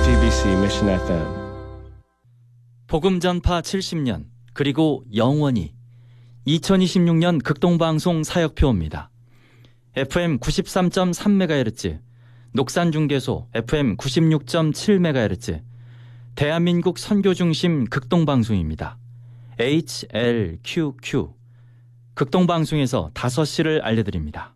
JTBC Mission FM. 복음 전파 70년 그리고 영원히 2026년 극동방송 사역표입니다. FM 93.3MHz, 녹산중계소 FM 96.7MHz, 대한민국 선교중심 극동방송입니다. HLQQ 극동방송에서 5시를 알려드립니다.